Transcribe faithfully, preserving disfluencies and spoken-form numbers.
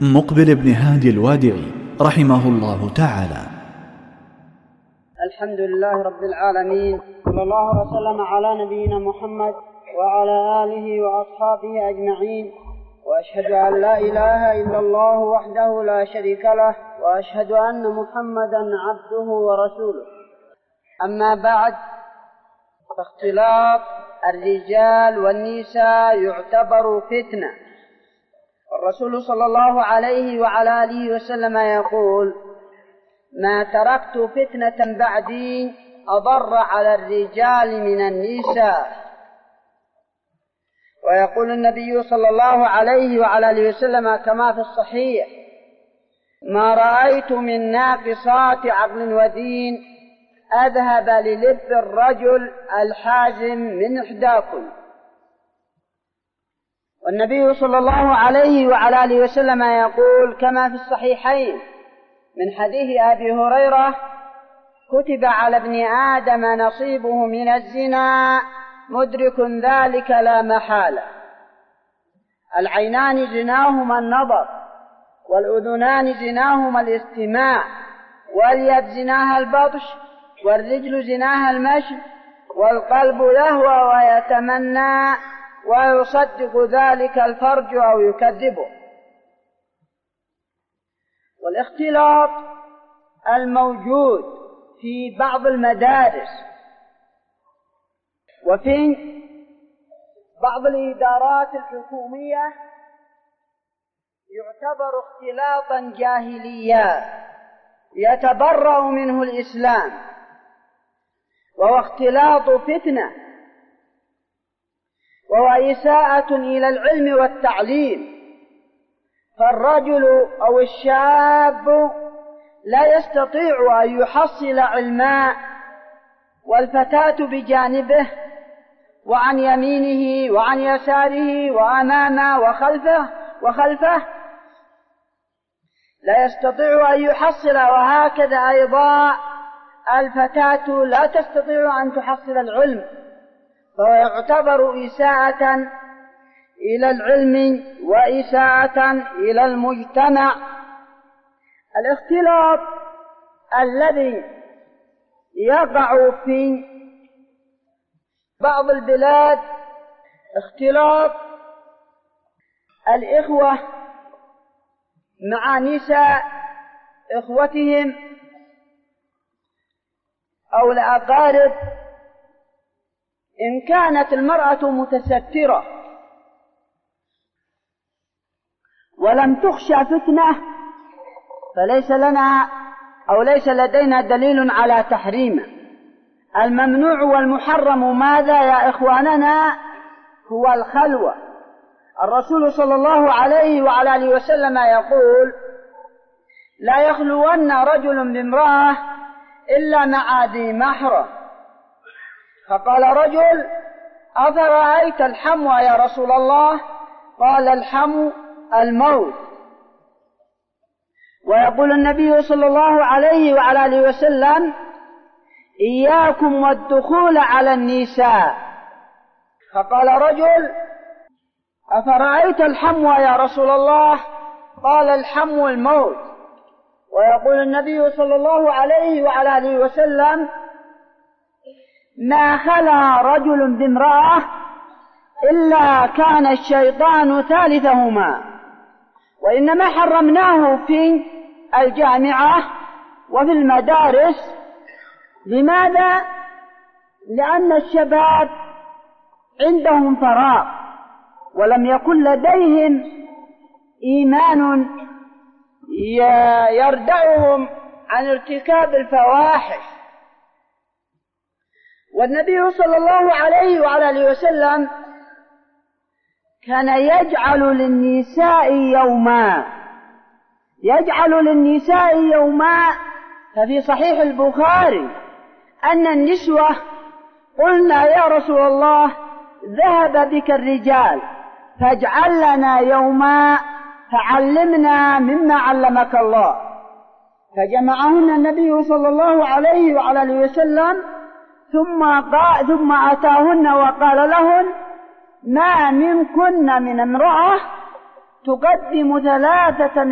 مقبل بن هادي الوادعي رحمه الله تعالى. الحمد لله رب العالمين، صلى الله وسلم على نبينا محمد وعلى آله وأصحابه أجمعين، وأشهد أن لا إله إلا الله وحده لا شريك له، وأشهد أن محمدا عبده ورسوله. أما بعد، فاختلاط الرجال والنساء يعتبر فتنة، والرسول صلى الله عليه وعلى آله وسلم يقول: ما تركت فتنة بعدي أضر على الرجال من النساء. ويقول النبي صلى الله عليه وعلى آله وسلم كما في الصحيح: ما رأيت من ناقصات عقل ودين أذهب للب الرجل الحازم من إحداكم. والنبي صلى الله عليه وعلى آله وسلم يقول كما في الصحيحين من حديث أبي هريرة: كتب على ابن آدم نصيبه من الزنا مدرك ذلك لا محالة. العينان زناهما النظر، والأذنان زناهما الاستماع، واليد زناها البطش، والرجل زناها المشي، والقلب يهوى ويتمنى ويصدق ذلك الفرج أو يكذبه. والاختلاط الموجود في بعض المدارس وفي بعض الإدارات الحكومية يعتبر اختلاطا جاهليا يتبرأ منه الإسلام، وهو اختلاط فتنة، وهو إساءة إلى العلم والتعليم. فالرجل أو الشاب لا يستطيع أن يحصل علما، والفتاة بجانبه وعن يمينه وعن يساره وأمامه وخلفه وخلفه لا يستطيع أن يحصل، وهكذا أيضا الفتاة لا تستطيع أن تحصل العلم، فهو يعتبر إساءة إلى العلم وإساءة إلى المجتمع. الاختلاط الذي يقع في بعض البلاد اختلاط الإخوة مع نساء إخوتهم أو الأقارب، إن كانت المرأة متسترة ولم تخشى فتنة فليس لنا أو ليس لدينا دليل على تحريمه. الممنوع والمحرم ماذا يا إخواننا؟ هو الخلوة. الرسول صلى الله عليه وعلى آله وسلم يقول: لا يخلون رجل بامرأة إلا مع ذي محرم. فقال رجل: أفرأيت الحمو يا رسول الله؟ قال: الحمو الموت. ويقول النبي صلى الله عليه وعلى آله وسلم: إياكم والدخول على النساء. فقال رجل: أفرأيت الحمو يا رسول الله؟ قال: الحمو الموت. ويقول النبي صلى الله عليه وعلى آله وسلم: ما خلا رجل بامرأة إلا كان الشيطان ثالثهما. وإنما حرمناه في الجامعة وفي المدارس. لماذا؟ لأن الشباب عندهم فراغ ولم يكن لديهم إيمان يردعهم عن ارتكاب الفواحش. والنبي صلى الله عليه وعلى آله وسلم كان يجعل للنساء يوما يجعل للنساء يوما ففي صحيح البخاري أن النسوة قلنا: يا رسول الله، ذهب بك الرجال فاجعل لنا يوما فعلمنا مما علمك الله. فجمعهن النبي صلى الله عليه وعلى آله وسلم ثم, ثم أتاهن وقال لهن: ما منكن من امرأة تقدم ثلاثة